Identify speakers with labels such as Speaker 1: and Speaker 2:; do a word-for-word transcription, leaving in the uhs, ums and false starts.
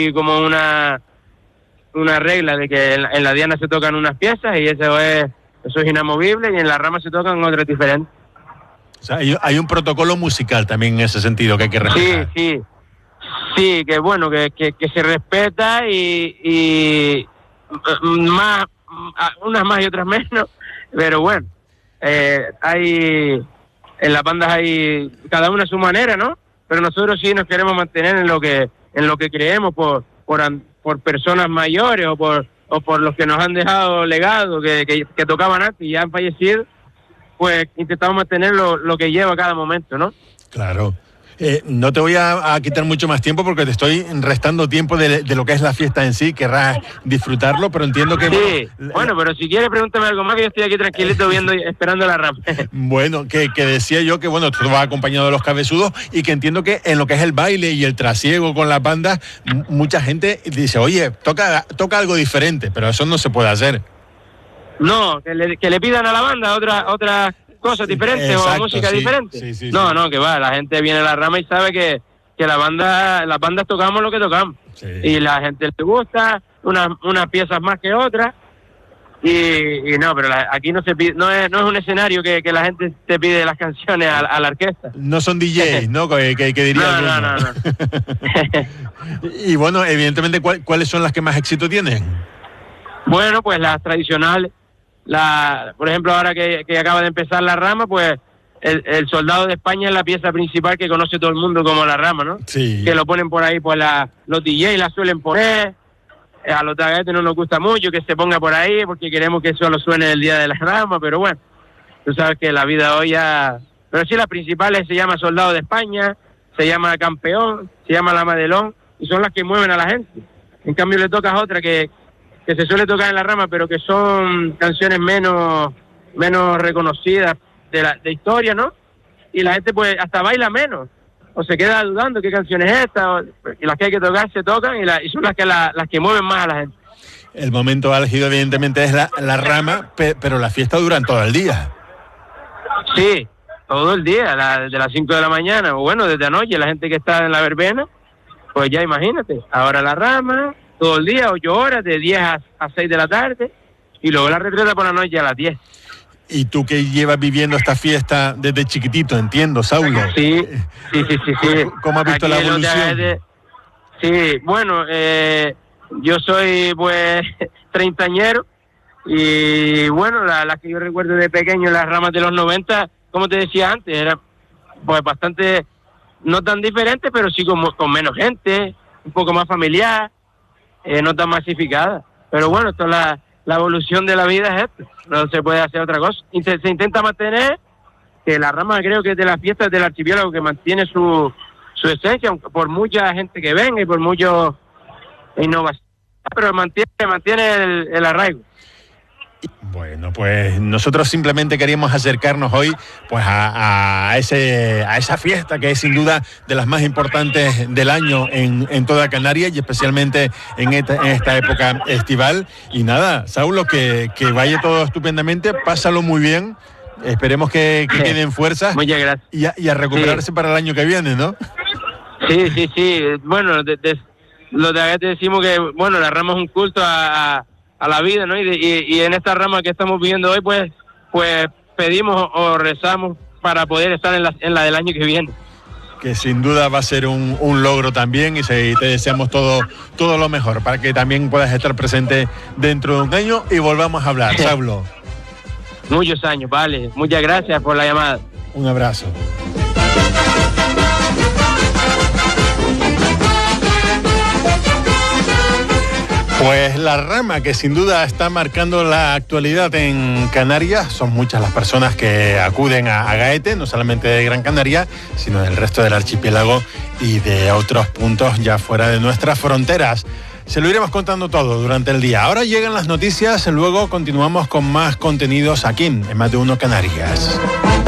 Speaker 1: como una una regla de que en la, en la diana se tocan unas piezas y eso es eso es inamovible, y en la rama se tocan otras diferentes.
Speaker 2: O sea, hay, hay un protocolo musical también en ese sentido que hay que respetar.
Speaker 1: Sí, sí, sí, que bueno, que, que, que se respeta y, y más, unas más y otras menos, pero bueno, eh, hay, en las bandas hay cada una a su manera, ¿no? Pero nosotros sí nos queremos mantener en lo que en lo que creemos por por, por personas mayores o por o por los que nos han dejado legado, que, que, que tocaban antes y ya han fallecido, pues intentamos mantener lo, lo que lleva cada momento, ¿no?
Speaker 2: Claro. Eh, no te voy a, a quitar mucho más tiempo porque te estoy restando tiempo de, de lo que es la fiesta en sí. Querrás disfrutarlo, pero entiendo que...
Speaker 1: Sí,
Speaker 2: bueno,
Speaker 1: bueno, pero si quieres pregúntame algo más, que yo estoy aquí tranquilito viendo y esperando la rama.
Speaker 2: Bueno, que, que decía yo que, bueno, tú vas acompañado de los cabezudos y que entiendo que en lo que es el baile y el trasiego con las bandas, m- mucha gente dice, oye, toca, toca algo diferente, pero eso no se puede hacer.
Speaker 1: No, que le, que le pidan a la banda otra otra cosas diferentes. Exacto, o música
Speaker 2: sí,
Speaker 1: diferente.
Speaker 2: Sí, sí,
Speaker 1: no,
Speaker 2: sí.
Speaker 1: no, que va, la gente viene a la rama y sabe que, que la banda, las bandas tocamos lo que tocamos.
Speaker 2: Sí.
Speaker 1: Y la gente le gusta, unas unas piezas más que otras. Y, y no, pero la, aquí no se pide, no es, no es un escenario que, que la gente te pide las canciones a, a la orquesta.
Speaker 2: No son D Js, ¿no? que, que, que diría
Speaker 1: no,
Speaker 2: alguno.
Speaker 1: no, no, no.
Speaker 2: Y bueno, evidentemente, ¿cuál, ¿cuáles son las que más éxito tienen?
Speaker 1: Bueno, pues las tradicionales. La, por ejemplo, ahora que, que acaba de empezar la rama, pues el, el Soldado de España es la pieza principal que conoce todo el mundo como la rama, ¿no?
Speaker 2: Sí.
Speaker 1: Que lo ponen por ahí, pues la, los D Js la suelen poner, a los tagaetes no nos gusta mucho que se ponga por ahí porque queremos que solo suene el día de la rama, pero bueno, tú sabes que la vida hoy ya... Pero sí, las principales se llama Soldado de España, se llama Campeón, se llama La Madelón, y son las que mueven a la gente. En cambio le tocas otra que... que se suele tocar en la rama, pero que son canciones menos menos reconocidas de la de historia, ¿no? Y la gente pues hasta baila menos, o se queda dudando qué canción es esta, o, y las que hay que tocar se tocan, y, la, y son las que la, las que mueven más a la gente.
Speaker 2: El momento álgido evidentemente es la, la rama, pe, pero la fiesta dura todo el día.
Speaker 1: Sí, todo el día, la, desde las cinco de la mañana, o bueno, desde anoche, la gente que está en la verbena, pues ya imagínate, ahora la rama... todo el día, ocho horas, de diez a seis de la tarde, y luego la retreta por la noche a las diez.
Speaker 2: Y tú que llevas viviendo esta fiesta desde chiquitito, entiendo, Saulo.
Speaker 1: Sí, sí, sí, sí. sí.
Speaker 2: ¿Cómo has visto
Speaker 1: Aquí
Speaker 2: la
Speaker 1: en los
Speaker 2: evolución?
Speaker 1: tagaetes, sí, bueno, eh, yo soy pues treintañero, y bueno, las la que yo recuerdo de pequeño, las ramas de los noventa, como te decía antes, era pues bastante, no tan diferente, pero sí con, con menos gente, un poco más familiar. Eh, no tan masificada, pero bueno, esto es la, la evolución de la vida, es esto, no se puede hacer otra cosa. Y se, se intenta mantener, que la rama creo que es de las fiestas del archipiélago que mantiene su, su esencia, por mucha gente que venga y por mucho innovación, pero mantiene, mantiene el, el arraigo.
Speaker 2: Bueno, pues nosotros simplemente queríamos acercarnos hoy pues a, a ese a esa fiesta que es sin duda de las más importantes del año en, en toda Canarias y especialmente en esta, en esta época estival. Y nada, Saulo, que, que vaya todo estupendamente, pásalo muy bien, esperemos que, que queden fuerzas.
Speaker 1: Muchas gracias.
Speaker 2: Y a, y a recuperarse sí. para el año que viene, ¿no?
Speaker 1: Sí, sí, sí, bueno, de, de, los de acá te decimos que, bueno, la rama es un culto a... a a la vida, ¿no? Y, de, y, y en esta rama que estamos viviendo hoy, pues pues pedimos o rezamos para poder estar en la, en la del año que viene.
Speaker 2: Que sin duda va a ser un, un logro también y, se, y te deseamos todo, todo lo mejor para que también puedas estar presente dentro de un año y volvamos a hablar, Saulo.
Speaker 1: Muchos años, vale. Muchas gracias por la llamada.
Speaker 2: Un abrazo. Pues la rama que sin duda está marcando la actualidad en Canarias, son muchas las personas que acuden a, a Gaete, no solamente de Gran Canaria, sino del resto del archipiélago y de otros puntos ya fuera de nuestras fronteras. Se lo iremos contando todo durante el día. Ahora llegan las noticias, luego continuamos con más contenidos aquí en Más de Uno Canarias.